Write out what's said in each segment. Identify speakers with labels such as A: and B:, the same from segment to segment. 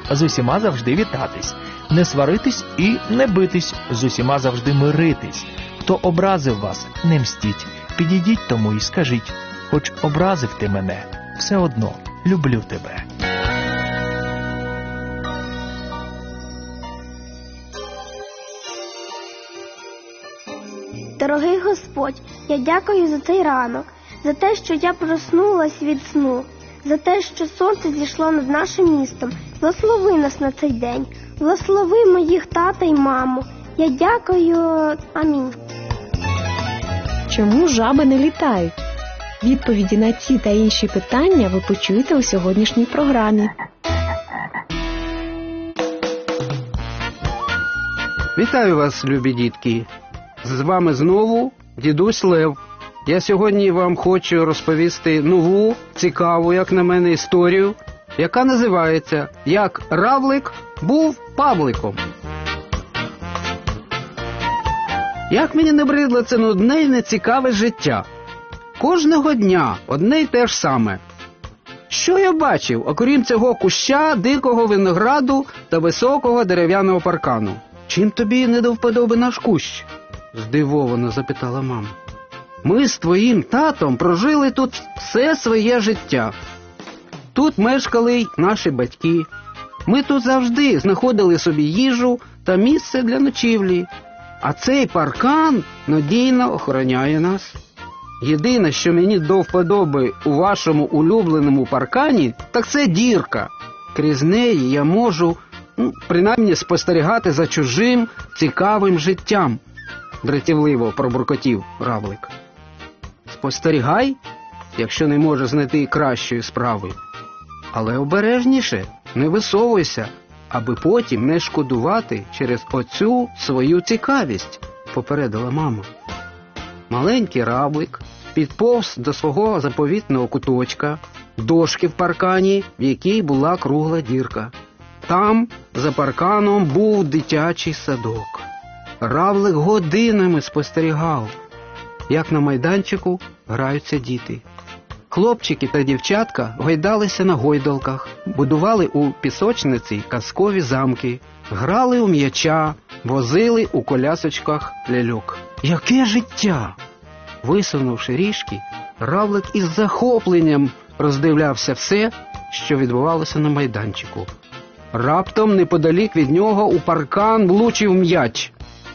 A: з усіма завжди вітатись, не сваритись і не битись, з усіма завжди миритись. Хто образив вас, не мстіть, підійдіть тому і скажіть, хоч образив ти мене, все одно люблю тебе.
B: Дорогий Господь, я дякую за цей ранок, за те, що я проснулась від сну, за те, що сонце зійшло над нашим містом. Благослови нас на цей день, благослови моїх тата й маму. Я дякую. Амінь.
C: Чому жаби не літають? Відповіді на ці та інші питання ви почуєте у сьогоднішній програмі.
D: Вітаю вас, любі дітки! З вами знову дідусь Лев. Я сьогодні вам хочу розповісти нову, цікаву, як на мене, історію, яка називається «Як равлик був павликом». Як мені набридло це нудне і нецікаве життя. Кожного дня одне й те ж саме. Що я бачив, окрім цього куща, дикого винограду та високого дерев'яного паркану? Чим тобі не до вподоби наш кущ? Здивовано запитала мама. Ми з твоїм татом прожили тут все своє життя. Тут мешкали й наші батьки. Ми тут завжди знаходили собі їжу та місце для ночівлі. А цей паркан надійно охороняє нас. Єдине, що мені до вподоби у вашому улюбленому паркані, так це дірка. Крізь неї я можу, принаймні, спостерігати за чужим цікавим життям, дратівливо пробуркотів равлик. Спостерігай, якщо не можеш знайти кращої справи. Але обережніше, не висовуйся, аби потім не шкодувати через оцю свою цікавість, попередила мама. Маленький равлик підповз до свого заповітного куточка, дошки в паркані, в якій була кругла дірка. Там, за парканом, був дитячий садок. Равлик годинами спостерігав, як на майданчику граються діти. Хлопчики та дівчатка гойдалися на гойдалках, будували у пісочниці казкові замки, грали у м'яча, возили у колясочках ляльок. Яке життя! Висунувши ріжки, равлик із захопленням роздивлявся все, що відбувалося на майданчику. Раптом неподалік від нього у паркан влучив м'яч.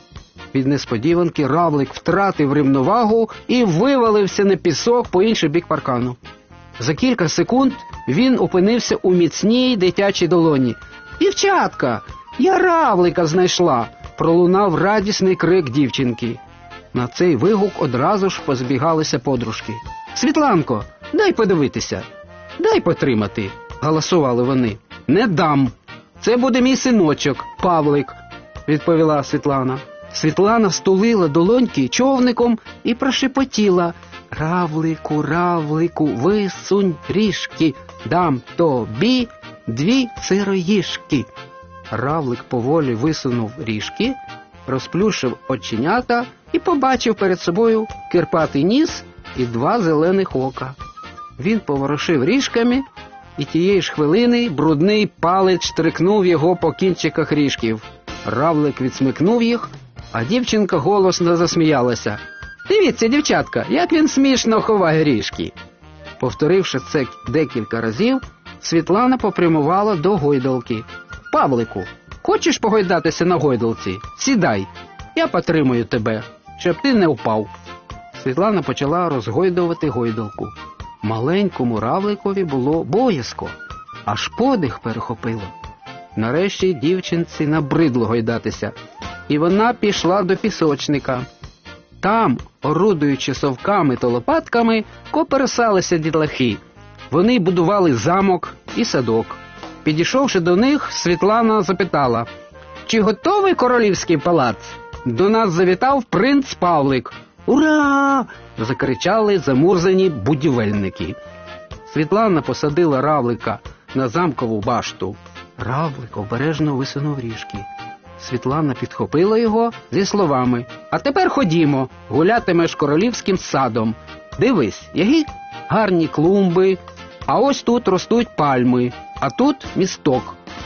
D: Від несподіванки равлик втратив рівновагу і вивалився на пісок по інший бік паркану. За кілька секунд він опинився у міцній дитячій долоні. «Дівчатка, я равлика знайшла!» – пролунав радісний крик дівчинки. На цей вигук одразу ж позбігалися подружки. «Світланко, дай подивитися, дай потримати!» – галасували вони. «Не дам! Це буде мій синочок, Павлик!» – відповіла Світлана. Світлана стулила долоньки човником і прошепотіла: «Равлику, равлику, висунь ріжки, дам тобі 2 сироїжки». Равлик поволі висунув ріжки, розплющив оченята і побачив перед собою кирпатий ніс і 2 зелених ока. Він поворушив ріжками, і тієї ж хвилини брудний палець штрикнув його по кінчиках ріжків. Равлик відсмикнув їх, а дівчинка голосно засміялася. «Дивіться, дівчатка, як він смішно ховає ріжки!» Повторивши це декілька разів, Світлана попрямувала до гойдалки. «Павлику, хочеш погойдатися на гойдалці? Сідай, я потримаю тебе, щоб ти не впав». Світлана почала розгойдувати гойдалку. Маленькому равликові було боязко, аж подих перехопило. Нарешті дівчинці набридло гойдатися, і вона пішла до пісочника. Там, орудуючи совками та лопатками, коперсалися дітлахи. Вони будували замок і садок. Підійшовши до них, Світлана запитала: «Чи готовий королівський палац? До нас завітав принц Павлик». «Ура!» – закричали замурзані будівельники. Світлана посадила равлика на замкову башту. Равлик обережно висунув ріжки. Світлана підхопила його зі словами: «А тепер ходімо, гулятимеш королівським садом. Дивись, які гарні клумби, а ось тут ростуть пальми, а тут місток».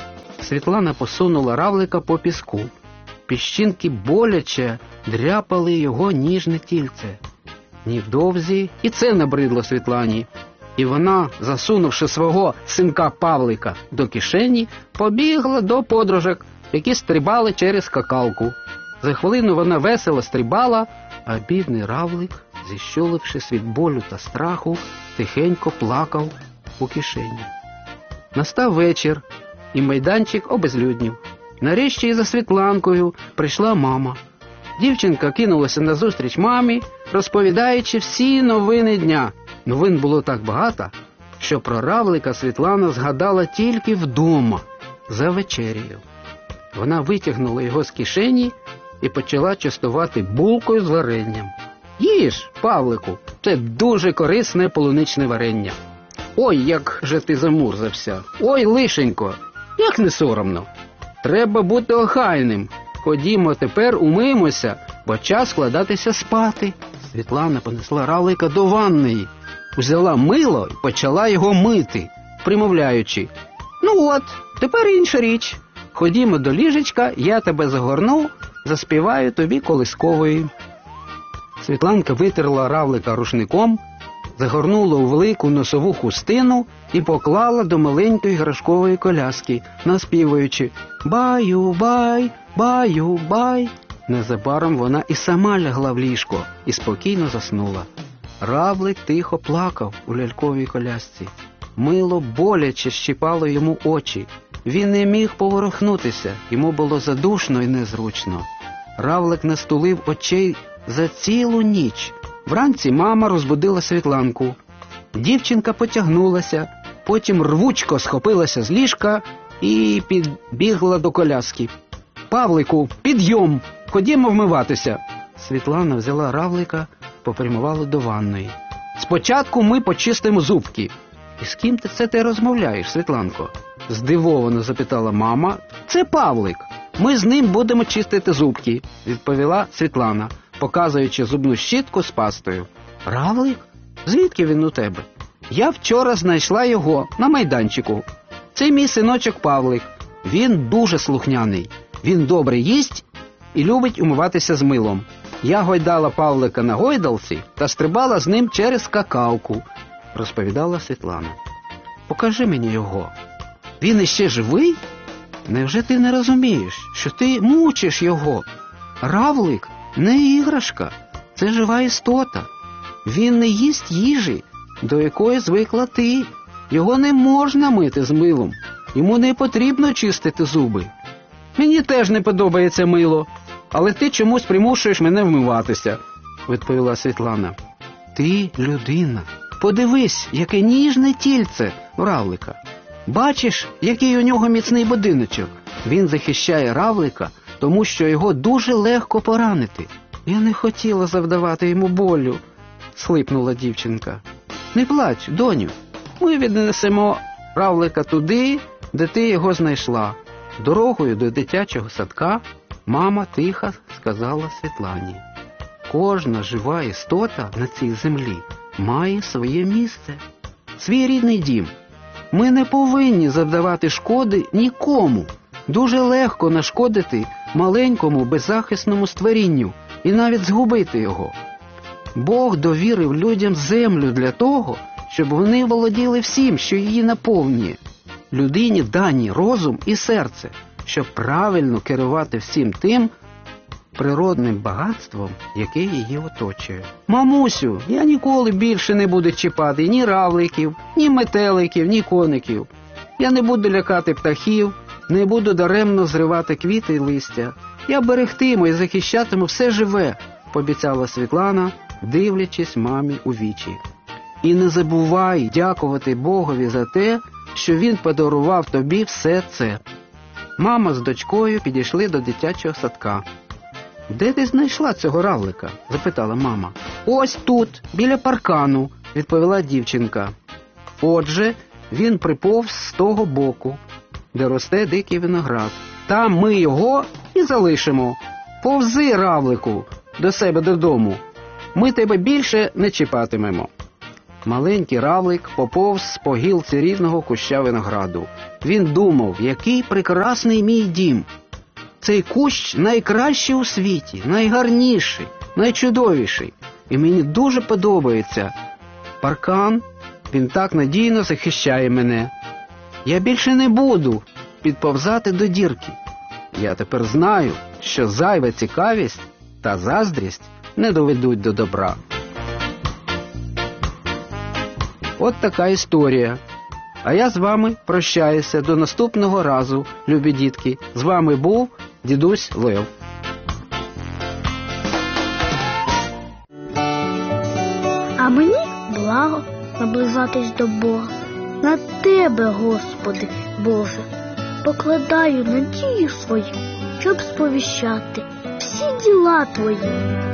D: Світлана посунула равлика по піску. Піщинки боляче дряпали його ніжне тільце. Невдовзі і це набридло Світлані, і вона, засунувши свого синка Павлика до кишені, побігла до подружок, які стрибали через скакалку. За хвилину вона весело стрибала, а бідний равлик, зіщулившись від болю та страху, тихенько плакав у кишені. Настав вечір, і майданчик обезлюднів. Нарешті і за Світланкою прийшла мама. Дівчинка кинулася назустріч мамі, розповідаючи всі новини дня. Новин було так багато, що про равлика Світлана згадала тільки вдома, за вечерею. Вона витягнула його з кишені і почала частувати булкою з варенням. «Їж, Павлику, це дуже корисне полуничне варення. Ой, як же ти замурзався! Ой, лишенько, як не соромно! Треба бути охайним. Ходімо тепер умиємося, бо час складатися спати». Світлана понесла равлика до ванної, взяла мило і почала його мити, примовляючи: «Ну от, тепер інша річ. Ходімо до ліжечка, я тебе загорну, заспіваю тобі колискової». Світланка витерла равлика рушником, загорнула у велику носову хустину і поклала до маленької іграшкової коляски, наспівуючи «Баю-бай, баю-бай». Незабаром вона і сама лягла в ліжко і спокійно заснула. Равлик тихо плакав у ляльковій колясці. Мило боляче щипало йому очі. Він не міг поворухнутися, йому було задушно і незручно. Равлик не стулив очей за цілу ніч. Вранці мама розбудила Світланку. Дівчинка потягнулася, потім рвучко схопилася з ліжка і підбігла до коляски. «Павлику, підйом! Ходімо вмиватися!» Світлана взяла равлика, попрямувала до ванної. «Спочатку ми почистимо зубки». «І з ким ти розмовляєш, Світланко?» здивовано запитала мама. «Це Павлик. Ми з ним будемо чистити зубки», відповіла Світлана, показуючи зубну щітку з пастою. «Равлик? Звідки він у тебе?» «Я вчора знайшла його на майданчику. Це мій синочок Павлик. Він дуже слухняний. Він добре їсть і любить умиватися з милом. Я гойдала Павлика на гойдалці та стрибала з ним через скакалку», розповідала Світлана. «Покажи мені його. Він іще живий? Невже ти не розумієш, що ти мучиш його? Равлик не іграшка, це жива істота. Він не їсть їжі, до якої звикла ти. Його не можна мити з милом. Йому не потрібно чистити зуби. Мені теж не подобається мило, але ти чомусь примушуєш мене вмиватися», відповіла Світлана. «Ти людина. Подивись, яке ніжне тільце у равлика. Бачиш, який у нього міцний будиночок? Він захищає равлика, тому що його дуже легко поранити». «Я не хотіла завдавати йому болю», схлипнула дівчинка. «Не плач, доню. Ми віднесемо равлика туди, де ти його знайшла». Дорогою до дитячого садка мама тихо сказала Світлані: «Кожна жива істота на цій землі має своє місце, свій рідний дім. Ми не повинні завдавати шкоди нікому. Дуже легко нашкодити маленькому беззахисному створінню і навіть згубити його. Бог довірив людям землю для того, щоб вони володіли всім, що її наповнює. Людині дані розум і серце, щоб правильно керувати всім тим природним багатством, яке її оточує. Мамусю, я ніколи більше не буду чіпати ні равликів, ні метеликів, ні коників. Я не буду лякати птахів, не буду даремно зривати квіти й листя. Я берегтиму і захищатиму все живе», пообіцяла Світлана, дивлячись мамі у вічі. «І не забувай дякувати Богові за те, що він подарував тобі все це». Мама з дочкою підійшли до дитячого садка. «Де ти знайшла цього равлика?» – запитала мама. «Ось тут, біля паркану», – відповіла дівчинка. «Отже, він приповз з того боку, де росте дикий виноград. Там ми його і залишимо. Повзи, равлику, до себе додому. Ми тебе більше не чіпатимемо». Маленький равлик поповз по гілці рідного куща винограду. Він думав, який прекрасний мій дім. Цей кущ найкращий у світі, найгарніший, найчудовіший. І мені дуже подобається. Паркан, він так надійно захищає мене. Я більше не буду підповзати до дірки. Я тепер знаю, що зайва цікавість та заздрість не доведуть до добра. От така історія. А я з вами прощаюся до наступного разу, любі дітки. З вами був дідусь Лев.
B: А мені благо наблизатись до Бога. На Тебе, Господи, Боже, покладаю надію свою, щоб сповіщати всі діла Твої.